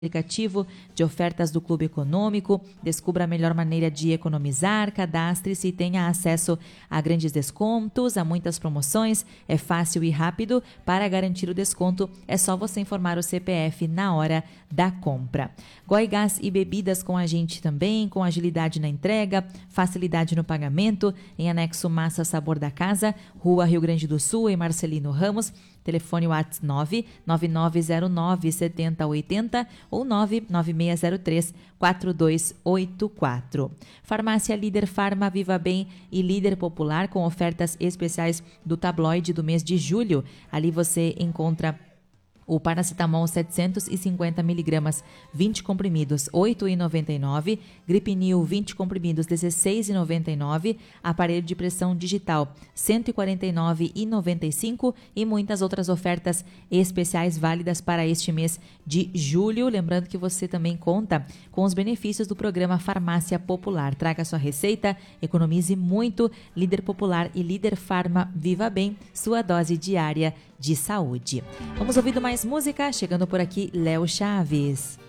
aplicativo de ofertas do Clube Econômico, descubra a melhor maneira de economizar, cadastre-se e tenha acesso a grandes descontos, a muitas promoções, é fácil e rápido. Para garantir o desconto, é só você informar o CPF na hora da compra. Goiás e bebidas com a gente também, com agilidade na entrega, facilidade no pagamento, em anexo Massa Sabor da Casa, Rua Rio Grande do Sul, em Marcelino Ramos, telefone WhatsApp 999097080 ou 99603-4284. Farmácia Líder Farma Viva Bem e Líder Popular com ofertas especiais do tabloide do mês de julho. Ali você encontra o paracetamol 750mg, 20 comprimidos, R$ 8,99. Gripinil, 20 comprimidos, R$ 16,99. Aparelho de pressão digital, R$ 149,95. E muitas outras ofertas especiais válidas para este mês de julho. Lembrando que você também conta com os benefícios do programa Farmácia Popular. Traga sua receita, economize muito. Líder Popular e Líder Farma Viva Bem, sua dose diária de saúde. Vamos ouvindo mais música, chegando por aqui, Léo Chaves.